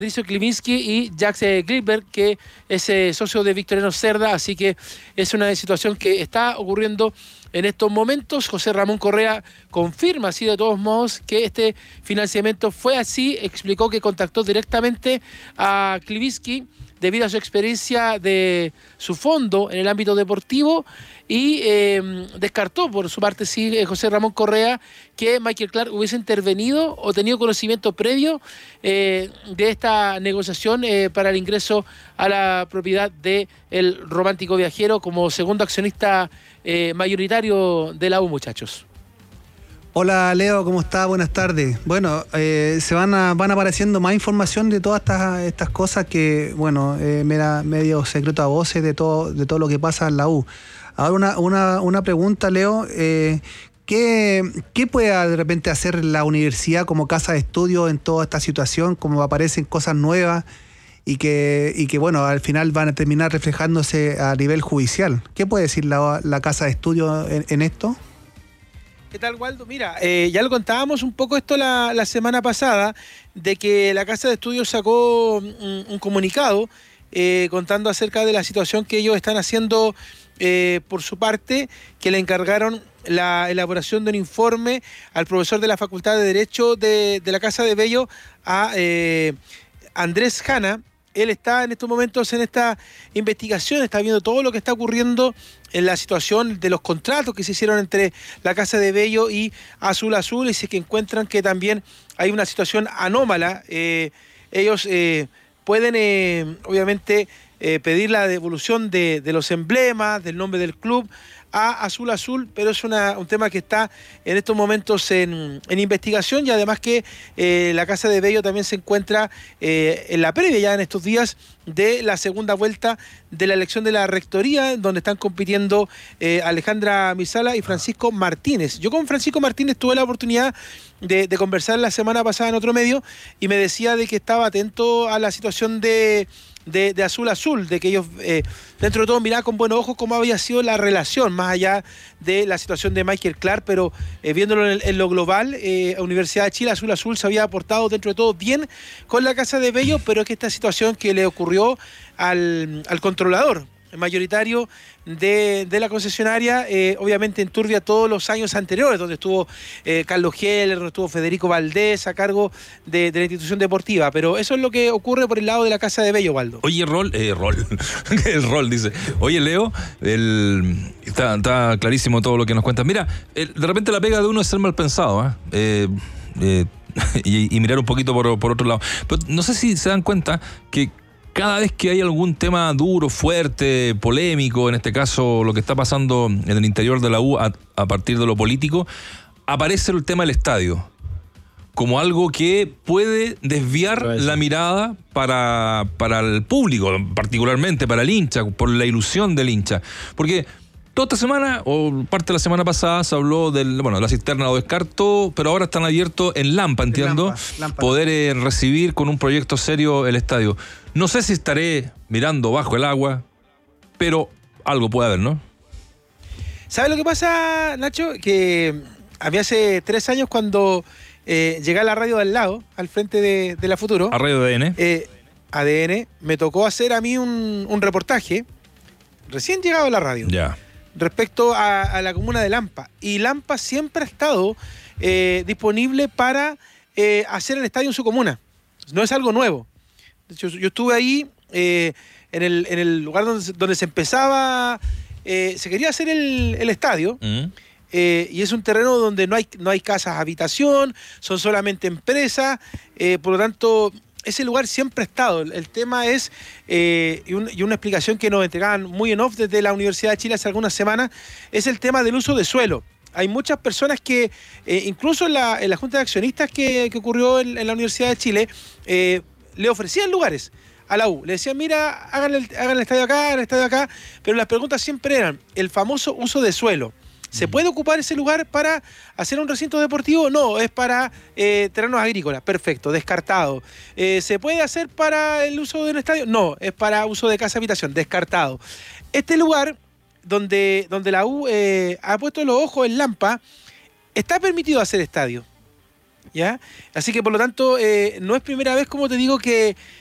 Patricio Kliminski y Jax Greenberg, que es socio de Victoriano Cerda, así que es una situación que está ocurriendo en estos momentos. José Ramón Correa confirma así de todos modos que este financiamiento fue así, explicó que contactó directamente a Kliminski debido a su experiencia de su fondo en el ámbito deportivo y descartó por su parte José Ramón Correa que Michael Clark hubiese intervenido o tenido conocimiento previo de esta negociación para el ingreso a la propiedad del Romántico Viajero como segundo accionista mayoritario de la U, muchachos. Hola Leo, ¿cómo está? Buenas tardes. Bueno, van apareciendo más información de todas estas cosas que, bueno, medio secreto a voces de todo lo que pasa en la U. Ahora una pregunta, Leo. ¿Qué puede de repente hacer la universidad como casa de estudio en toda esta situación, como aparecen cosas nuevas y que bueno, al final van a terminar reflejándose a nivel judicial? ¿Qué puede decir la casa de estudio en esto? ¿Qué tal, Waldo? Mira, ya lo contábamos un poco esto la semana pasada, de que la Casa de Estudios sacó un comunicado contando acerca de la situación que ellos están haciendo por su parte, que le encargaron la elaboración de un informe al profesor de la Facultad de Derecho de la Casa de Bello, a Andrés Jana. Él está en estos momentos en esta investigación, está viendo todo lo que está ocurriendo en la situación de los contratos que se hicieron entre la Casa de Bello y Azul Azul, y si es que encuentran que también hay una situación anómala, ellos pueden obviamente pedir la devolución de los emblemas, del nombre del club a Azul Azul, pero es un tema que está en estos momentos en investigación, y además que la Casa de Bello también se encuentra en la previa ya en estos días de la segunda vuelta de la elección de la rectoría, donde están compitiendo Alejandra Misala y Francisco Martínez. Yo con Francisco Martínez tuve la oportunidad de conversar la semana pasada en otro medio y me decía de que estaba atento a la situación de Azul Azul, de que ellos dentro de todo miraban con buenos ojos cómo había sido la relación, más allá de la situación de Michael Clark, pero viéndolo en lo global, Universidad de Chile, Azul Azul se había aportado dentro de todo bien con la Casa de Bello, pero es que esta situación que le ocurrió al controlador mayoritario de la concesionaria, obviamente enturbia todos los años anteriores, donde estuvo Carlos Heller, donde estuvo Federico Valdés a cargo de la institución deportiva, pero eso es lo que ocurre por el lado de la Casa de Bello, Waldo. Oye, el rol dice. Oye, Leo, está clarísimo todo lo que nos cuentas. Mira, de repente la pega de uno es ser mal pensado, y mirar un poquito por otro lado. Pero no sé si se dan cuenta que cada vez que hay algún tema duro, fuerte, polémico, en este caso lo que está pasando en el interior de la U a partir de lo político, aparece el tema del estadio como algo que puede desviar la mirada para el público, particularmente para el hincha, por la ilusión del hincha. Porque toda esta semana, o parte de la semana pasada, se habló la cisterna lo descartó, pero ahora están abiertos en Lampa, entiendo, Lampa. Poder recibir con un proyecto serio el estadio. No sé si estaré mirando bajo el agua, pero algo puede haber, ¿no? ¿Sabes lo que pasa, Nacho? Que a mí hace 3 años cuando llegué a la radio de al lado, al frente de la Futuro, a Radio ADN, ADN, me tocó hacer a mí un reportaje, recién llegado a la radio. Ya. Respecto a la comuna de Lampa. Y Lampa siempre ha estado disponible para hacer el estadio en su comuna. No es algo nuevo. De hecho, yo estuve ahí en el lugar donde se empezaba, se quería hacer el estadio. Y es un terreno donde no hay casas habitación, son solamente empresas, por lo tanto ese lugar siempre ha estado. El tema es, y una explicación que nos entregaban muy en off desde la Universidad de Chile hace algunas semanas, es el tema del uso de suelo. Hay muchas personas que, incluso en la Junta de Accionistas que ocurrió en la Universidad de Chile, le ofrecían lugares a la U. Le decían, mira, hagan el estadio acá, pero las preguntas siempre eran el famoso uso de suelo. ¿Se puede ocupar ese lugar para hacer un recinto deportivo? No, es para terrenos agrícolas. Perfecto, descartado. ¿Se puede hacer para el uso de un estadio? No, es para uso de casa habitación. Descartado. Este lugar donde la U ha puesto los ojos en Lampa, está permitido hacer estadio. ¿Ya? Así que por lo tanto, no es primera vez, como te digo, que